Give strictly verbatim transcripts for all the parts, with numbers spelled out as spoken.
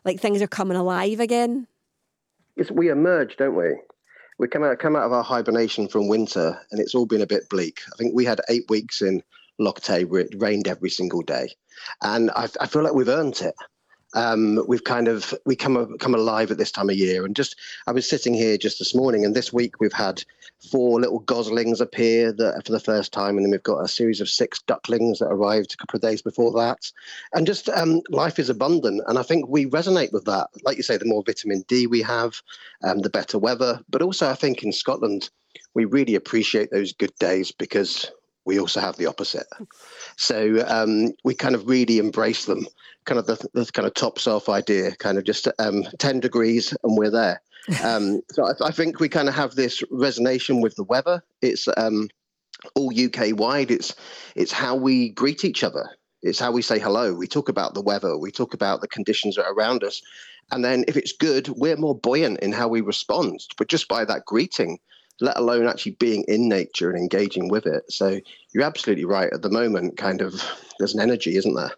like things are coming alive again? It's, we emerge, don't we? We come out come out of our hibernation from winter, and it's all been a bit bleak. I think we had eight weeks in Lochte where it rained every single day, and I, I feel like we've earned it. Um, we've kind of we come come alive at this time of year, and just I was sitting here just this morning, and this week we've had four little goslings appear that, for the first time, and then we've got a series of six ducklings that arrived a couple of days before that, and just um, life is abundant, and I think we resonate with that. Like you say, the more vitamin D we have, um, the better weather, but also I think in Scotland we really appreciate those good days because we also have the opposite. So um, we kind of really embrace them, kind of the, the kind of tops off idea, kind of just um, ten degrees and we're there. Um, so I, I think we kind of have this resonation with the weather. It's um, all U K wide. It's, it's how we greet each other. It's how we say hello. We talk about the weather. We talk about the conditions that are around us. And then if it's good, we're more buoyant in how we respond. But just by that greeting, let alone actually being in nature and engaging with it. So you're absolutely right. At the moment, kind of, there's an energy, isn't there?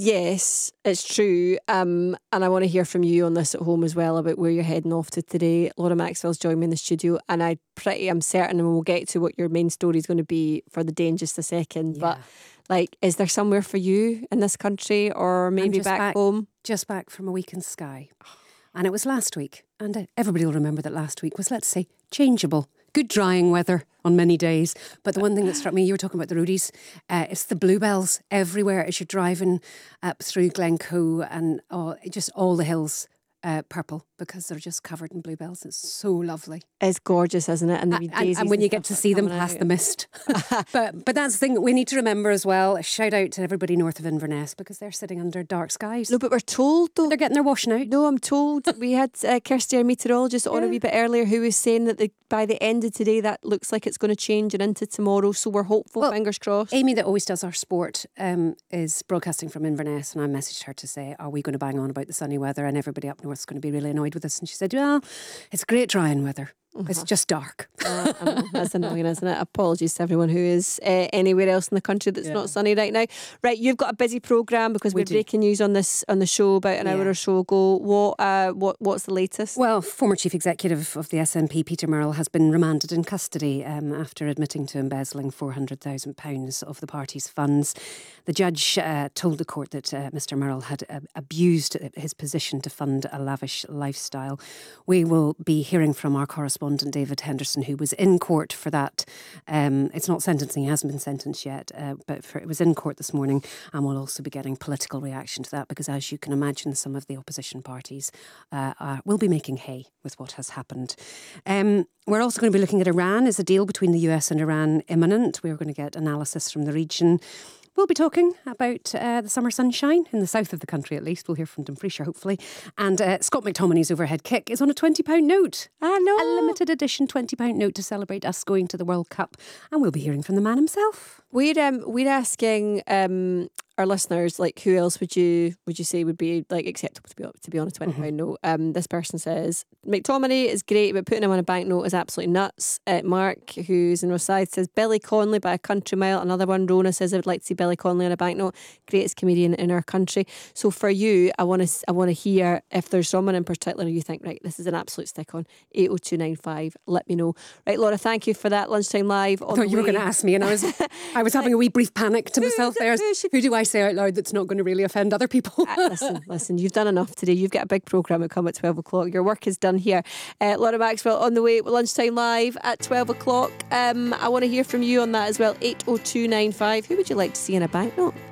Yes, it's true. Um, and I want to hear from you on this at home as well about where you're heading off to today. Laura Maxwell's joined me in the studio, and I pretty, I'm certain, and we'll get to what your main story is going to be for the day in just a second. Yeah. But like, is there somewhere for you in this country, or maybe back, back home? Just back from a week in Skye. And it was last week. And uh, everybody will remember that last week was, let's say, changeable. Good drying weather on many days. But the one thing that struck me, you were talking about the roadies, uh, it's the bluebells everywhere as you're driving up through Glencoe and oh, just all the hills uh, purple because they're just covered in bluebells. It's so lovely. It's gorgeous, isn't it? And, the and, and when you get to see them past out. the mist. but but that's the thing we need to remember as well. A shout out to everybody north of Inverness because they're sitting under dark skies. No, but we're told though. They're getting their washing out. No, I'm told. We had uh, Kirsty, our meteorologist, on yeah. a wee bit earlier who was saying that the, by the end of today that looks like it's going to change and into tomorrow. So we're hopeful, well, fingers crossed. Amy, that always does our sport, um, is broadcasting from Inverness, and I messaged her to say, are we going to bang on about the sunny weather and everybody up north is going to be really annoyed with us? And she said, well, it's great drying weather. Uh-huh. It's just dark. Uh, I know, that's annoying, isn't it? Apologies to everyone who is uh, anywhere else in the country that's yeah. not sunny right now. Right, you've got a busy programme because we we're do. breaking news on this on the show about an yeah. hour or so ago. What uh, what what's the latest? Well, former chief executive of the S N P, Peter Murrell, has been remanded in custody um, after admitting to embezzling four hundred thousand pounds of the party's funds. The judge uh, told the court that uh, Mr Murrell had uh, abused his position to fund a lavish lifestyle. We will be hearing from our correspondent David Henderson, who was in court for that. Um, it's not sentencing, he hasn't been sentenced yet, uh, but for, it was in court this morning, and we'll also be getting political reaction to that because, as you can imagine, some of the opposition parties uh, are, will be making hay with what has happened. Um, we're also going to be looking at Iran. Is a deal between the U S and Iran imminent? We're going to get analysis from the region. We'll be talking about uh, the summer sunshine in the south of the country, at least. We'll hear from Dumfriesshire, hopefully. And uh, Scott McTominay's overhead kick is on a twenty pound note. I know. A limited edition twenty pound note to celebrate us going to the World Cup. And we'll be hearing from the man himself. We're um, we're asking um, our listeners, like, who else would you would you say would be like acceptable to be to be on a twenty pound mm-hmm. note? Um, this person says McTominay is great, but putting him on a banknote is absolutely nuts. Uh, Mark, who's in Rosyth, says Billy Connolly by a country mile. Another one, Rona, says I would like to see Billy Connolly on a banknote. Greatest comedian in our country. So for you, I want to I want to hear if there's someone in particular you think, right, this is an absolute stick on. eight oh two nine five. Let me know. Right, Laura, thank you for that. Lunchtime Live. On I thought you were going to ask me, and I was I was having a wee brief panic to myself there. Who do I say out loud that's not going to really offend other people? uh, listen, listen, you've done enough today. You've got a big programme to come at twelve o'clock. Your work is done here. Uh, Laura Maxwell on the way with Lunchtime Live at twelve o'clock. Um, I want to hear from you on that as well. eight oh two nine five. Who would you like to see in a banknote?